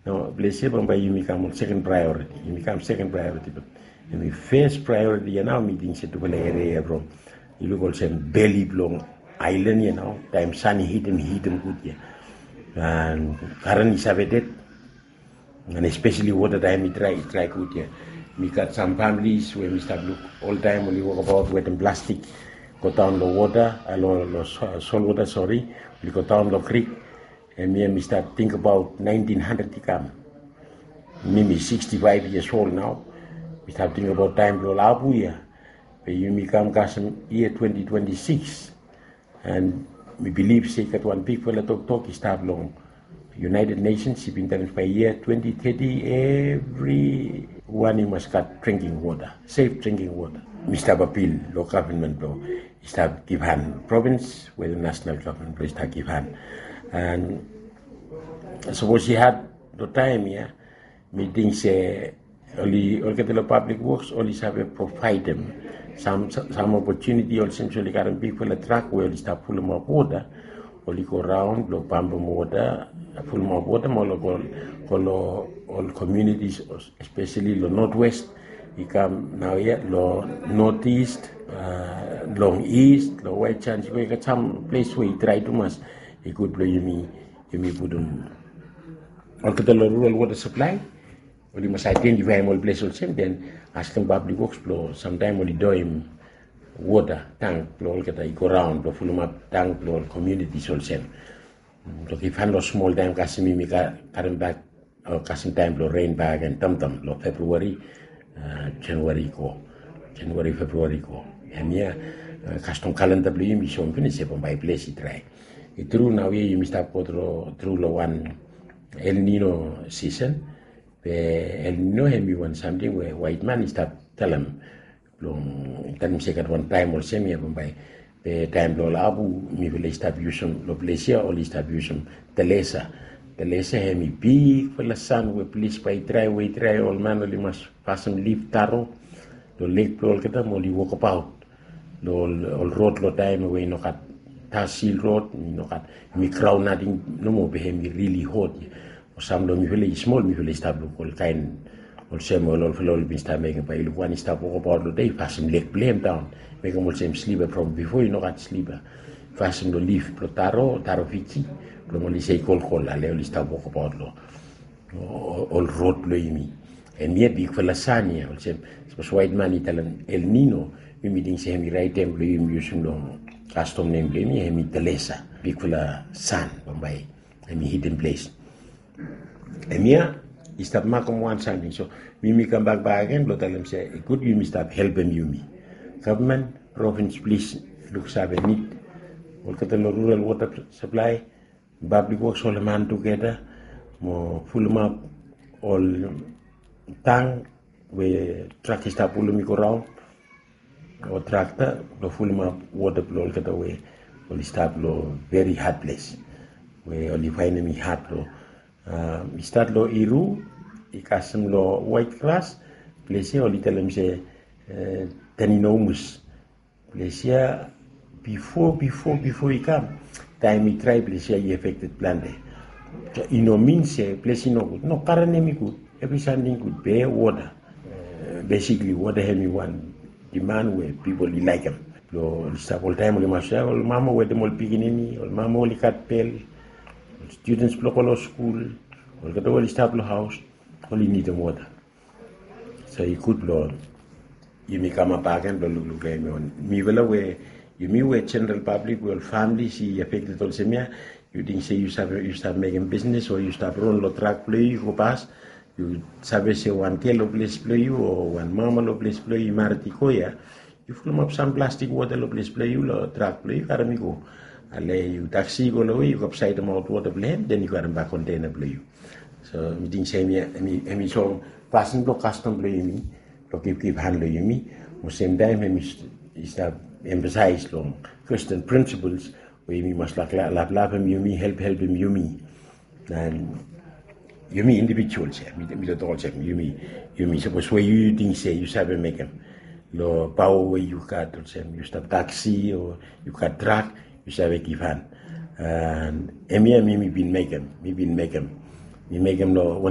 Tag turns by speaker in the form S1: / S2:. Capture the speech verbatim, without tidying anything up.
S1: No, bless you, but you become second priority. You become second priority. But the first priority, you know, meeting set to the area from you look also belly long island, you know, time sunny heat and heat and good, yeah. And currently, Savedet, and especially water time, it try, it try good, yeah. We got some families where we start look all time when we walk about wet and plastic, go down the water, along the salt water, sorry, we go down the creek. And me and me start think about nineteen hundred to come. Me, me sixty-five years old now. We start think about time to Abu yeah. But you me come kasam year twenty twenty-six. And we believe say that one people that talk talk is start long. United Nations, in terms by year twenty thirty, everyone you must got drinking water, safe drinking water. Mister Appeal, local government law, start give hand province, where the national government will start give hand. And suppose he had the time, yeah, meetings, uh, only, all the public works, only have to provide them some, some opportunity, or essentially got people attract where they start pulling more water, only go around, lo pump water, full more water, more all, all, all communities, especially the northwest, he come now, yeah, lo northeast, uh, long east, lo white chance, we got some place where he try to mass. He could blow you me, you me put them. Or the rural water supply, or you must identify all places also. Then ask them public works blow. Sometimes only do him water tank blow. All that go around blow full up tank blow communities also. So if I have small time, kasi me make current back or kasi time blow rain bag and tum tum blow February, uh, January go, January February go. And yeah, custom calendar blow you me show me finish up on my place it try. It true now you must have go through through the one El Nino season. The El Nino have me one something where white man is start tell him long time second one time or semi by the time lo abu me will start using lo plesia or start using Telesa. Telesa have me big for the sun we please by try we try all man only must pass some leaf taro lo lake lo kita mo li walk about lo all road lo time we no kat Tahsil road, you know, me crown nothing no more behem really hot. Or some lo me feel small, me feel start look all kind or same all all all be start making by look one start walk about the day, fast some leg blame down, make them all same sleeper from before you know got sleeper. Fast some lo leaf pro taro, taro fiti, lo only say call call, I only start walk about lo all road blow me. And yet big for lasagna, or same suppose white man Italian El Nino, we meeting say me right time blow him using long. Custom name play me, hemi Telesa, Piccola Sun, Bombay, hemi hidden place. And here, he start making one something. So, we me come back back again, but tell him say, good, you me start helping you me. Government, province, please, look, have a need. Look at the rural water supply, public works all the man together, more full up all tank, where truck is start pulling me around. Or tractor, the full map water flow get away, only start low very hard place. Where only find me hard low. Uh, we start low iru, I custom low white grass, place here only tell them say uh, teninomus. Place here before before before we come, time we try place here you affected plant there. So you know means say place no good. No currently good. Every something good bear water. Uh, basically water have me one. Demand where people like them. Lo start all time, all masya, all mama where them all beginning, all mama all cat pel, students block all school, all got all stable house, only need the water. So you could blow. You may come up back and blow look at me on. Me well away. You mean where general public, well family see affected also me. You think say you start you start making business or you start run lo track play you go past. You sabi say one kilo place play you or one mama lo place play you marati ya. You fill up some plastic water lo place play you lo track play you karami go. Ale you taxi go lo you go upside them out water play then you got them back container play you. So me think say me me me so passing lo custom play you me lo keep keep handle you me. Mo same time me is that emphasize long Christian principles where me must like love love him you me help help him you me. And you mean individuals, me me the dolls, you mean you mean suppose where you think say you sabi make them. Lo power where you got you stop taxi or you got truck, you sabi give hand. And me me me been make them, me been make them, me make them lo